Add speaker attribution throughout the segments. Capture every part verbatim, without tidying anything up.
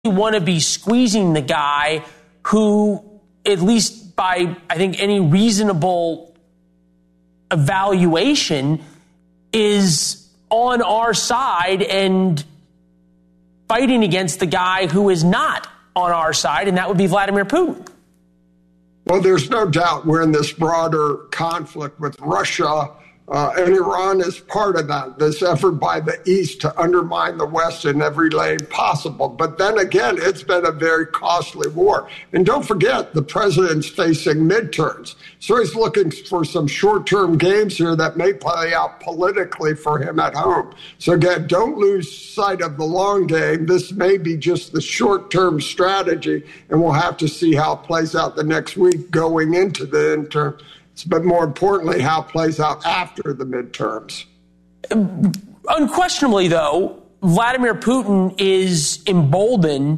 Speaker 1: want to be squeezing the guy who, at least by, I think, any reasonable evaluation, is on our side and fighting against the guy who is not on our side, and that would be Vladimir Putin.
Speaker 2: Well, there's no doubt we're in this broader conflict with Russia, uh, and Iran is part of that, this effort by the East to undermine the West in every way possible. But then again, it's been a very costly war. And don't forget, the president's facing midterms. So he's looking for some short-term games here that may play out politically for him at home. So again, don't lose sight of the long game. This may be just the short-term strategy, and we'll have to see how it plays out the next week going into the interim. But more importantly, how it plays out after the midterms.
Speaker 1: Unquestionably, though, Vladimir Putin is emboldened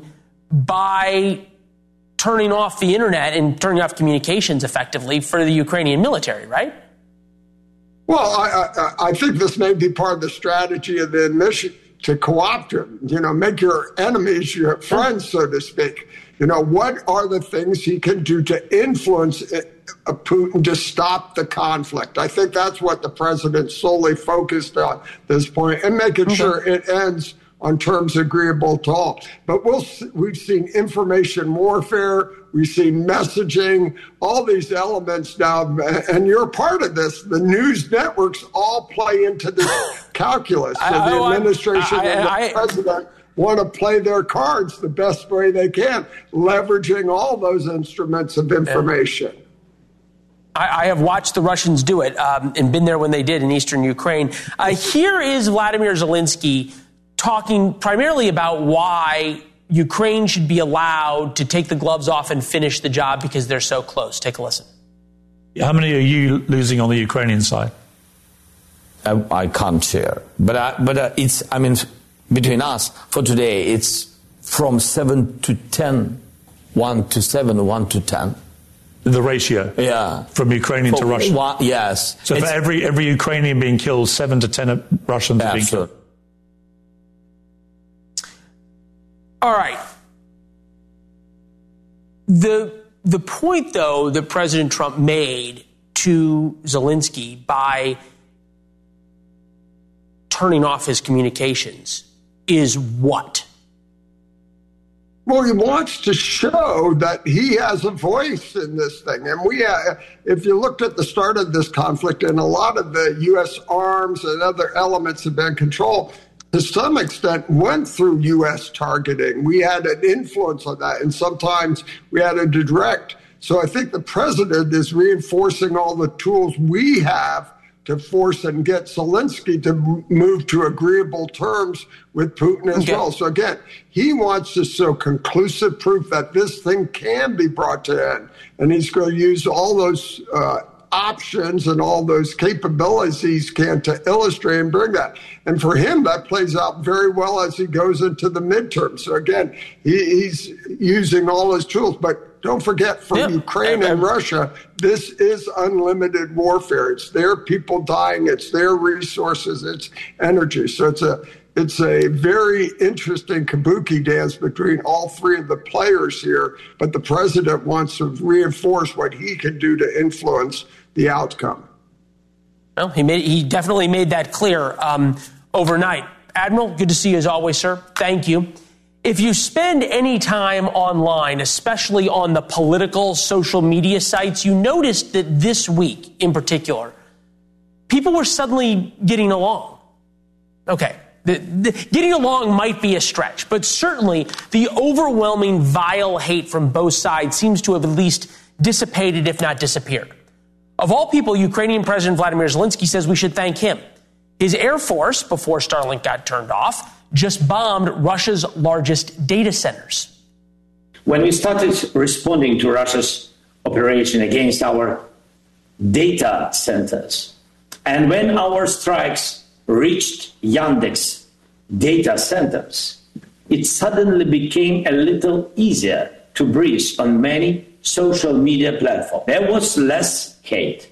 Speaker 1: by turning off the internet and turning off communications effectively for the Ukrainian military, right?
Speaker 2: Well, I, I, I think this may be part of the strategy of the admission to co-opt him. You know, make your enemies your friends, so to speak. You know, what are the things he can do to influence it? Putin to stop the conflict? I think that's what the president solely focused on at this point, and making okay. sure it ends on terms agreeable to all. But we'll, we've seen information warfare, we've seen messaging, all these elements now, and you're part of this. The news networks all play into this calculus. So I, the oh, administration I, I, and the I, president want to play their cards the best way they can, leveraging all those instruments of information.
Speaker 1: I have watched the Russians do it um, and been there when they did in eastern Ukraine. Uh, here is Vladimir Zelensky talking primarily about why Ukraine should be allowed to take the gloves off and finish the job because they're so close. Take a listen.
Speaker 3: How many are you losing on the Ukrainian side?
Speaker 4: I, I can't share. But, I, but uh, it's, I mean, between us, for today, it's from seven to ten, one to seven, one to ten.
Speaker 3: The ratio,
Speaker 4: yeah,
Speaker 3: from Ukrainian
Speaker 4: for
Speaker 3: to Russian.
Speaker 4: One, yes.
Speaker 3: So it's, for every every Ukrainian being killed, seven to ten Russians are being killed.
Speaker 1: All right. The the point, though, that President Trump made to Zelensky by turning off his communications is what?
Speaker 2: Well, he wants to show that he has a voice in this thing. And we, uh, if you looked at the start of this conflict, and a lot of the U S arms and other elements have been controlled, to some extent, went through U S targeting. We had an influence on that, and sometimes we had a direct. So I think the president is reinforcing all the tools we have to force and get Zelensky to move to agreeable terms with Putin as okay. well. So again, he wants to show conclusive proof that this thing can be brought to end. And he's going to use all those uh, options and all those capabilities he can to illustrate and bring that. And for him, that plays out very well as he goes into the midterm. So again, he, he's using all his tools, but don't forget, for yeah. Ukraine and Russia, this is unlimited warfare. It's their people dying. It's their resources. It's energy. So it's a it's a very interesting kabuki dance between all three of the players here. But the president wants to reinforce what he can do to influence the outcome.
Speaker 1: Well, he made he definitely made that clear um, overnight. Admiral, good to see you as always, sir. Thank you. If you spend any time online, especially on the political social media sites, you noticed that this week in particular, people were suddenly getting along. Okay, the, the, getting along might be a stretch, but certainly the overwhelming vile hate from both sides seems to have at least dissipated, if not disappeared. Of all people, Ukrainian President Vladimir Zelensky says we should thank him. His Air Force, before Starlink got turned off, just bombed Russia's largest data centers.
Speaker 5: When we started responding to Russia's operation against our data centers, and when our strikes reached Yandex data centers, it suddenly became a little easier to breathe on many social media platforms. There was less hate,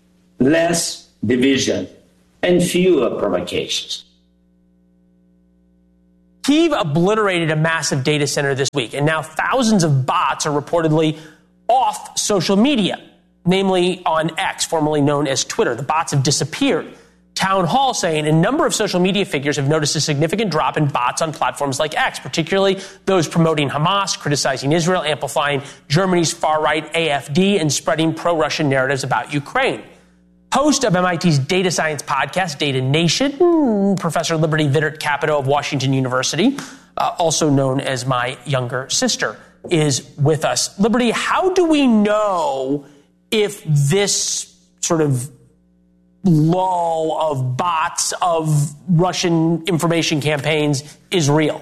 Speaker 5: less division, and fewer provocations.
Speaker 1: Kyiv obliterated a massive data center this week, and now thousands of bots are reportedly off social media, namely on X, formerly known as Twitter. The bots have disappeared. Town Hall saying a number of social media figures have noticed a significant drop in bots on platforms like X, particularly those promoting Hamas, criticizing Israel, amplifying Germany's far-right A F D, and spreading pro-Russian narratives about Ukraine. Host of M I T's data science podcast, Data Nation, Professor Liberty Vittert-Capito of Washington University, uh, also known as my younger sister, is with us. Liberty, how do we know if this sort of lull of bots of Russian information campaigns is real?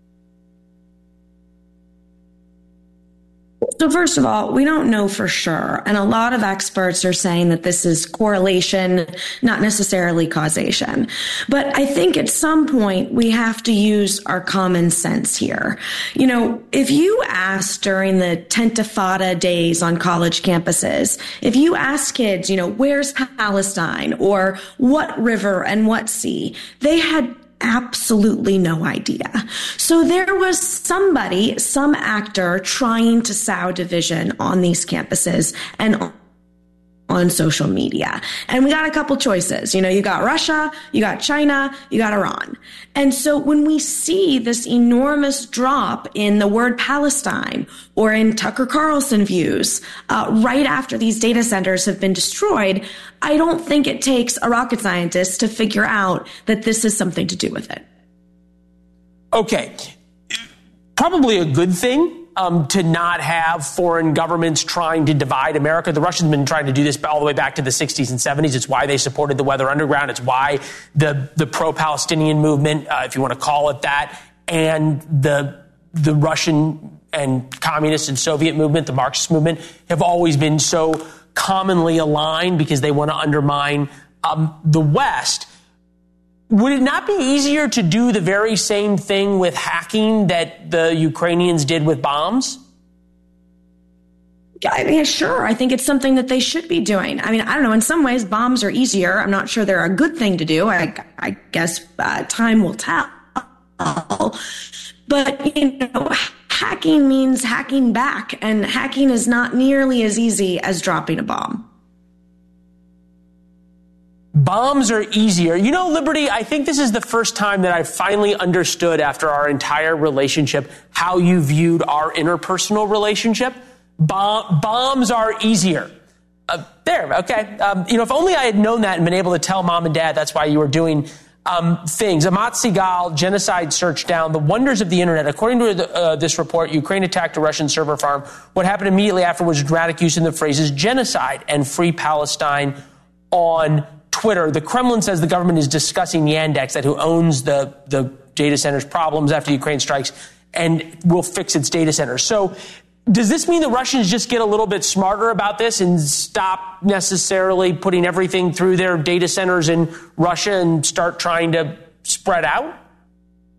Speaker 6: So first of all, we don't know for sure. And a lot of experts are saying that this is correlation, not necessarily causation. But I think at some point we have to use our common sense here. You know, if you ask during the Tentifada days on college campuses, if you ask kids, you know, where's Palestine or what river and what sea, they had absolutely no idea. So there was somebody, some actor trying to sow division on these campuses and on social media. And we got a couple choices. You know, you got Russia, you got China, you got Iran. And so when we see this enormous drop in the word Palestine or in Tucker Carlson views uh, right after these data centers have been destroyed, I don't think it takes a rocket scientist to figure out that this is something to do with it.
Speaker 1: Okay. Probably a good thing. Um, to not have foreign governments trying to divide America. The Russians have been trying to do this all the way back to the sixties and seventies. It's why they supported the Weather Underground. It's why the the pro-Palestinian movement, uh, if you want to call it that, and the the Russian and communist and Soviet movement, the Marxist movement, have always been so commonly aligned because they want to undermine um, the West. Would it not be easier to do the very same thing with hacking that the Ukrainians did with bombs?
Speaker 6: I mean, sure. I think it's something that they should be doing. I mean, I don't know. In some ways, bombs are easier. I'm not sure they're a good thing to do. I, I guess uh, time will tell. But, you know, hacking means hacking back, and hacking is not nearly as easy as dropping a bomb.
Speaker 1: Bombs are easier. You know, Liberty, I think this is the first time that I've finally understood after our entire relationship how you viewed our interpersonal relationship. Bom- bombs are easier. Uh, there, okay. Um, you know, if only I had known that and been able to tell mom and dad that's why you were doing um, things. Amat Sigal, Genocide Search Down, The Wonders of the Internet. According to the, uh, this report, Ukraine attacked a Russian server farm. What happened immediately after was dramatic use of the phrases genocide and free Palestine on Twitter. The Kremlin says the government is discussing Yandex, that who owns the, the data center's problems after Ukraine strikes, and will fix its data centers. So does this mean the Russians just get a little bit smarter about this and stop necessarily putting everything through their data centers in Russia and start trying to spread out?